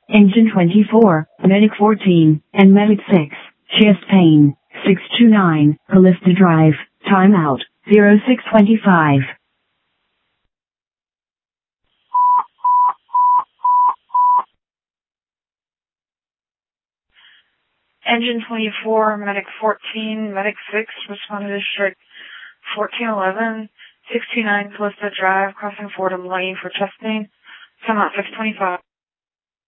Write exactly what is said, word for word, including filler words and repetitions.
Engine twenty-four, Medic fourteen, and Medic six, chest pain, six two nine, Callista Drive, timeout, zero six twenty-five. Engine twenty-four, Medic fourteen, Medic six, respond to District fourteen eleven, six two nine Callista Drive, crossing Fordham Lane for chest pain, timeout six twenty-five.